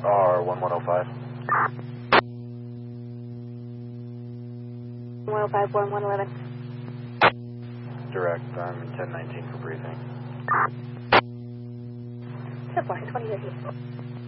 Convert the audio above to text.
R1105. 105, 111. Direct, I'm 1019 for briefing. So far, 20 years.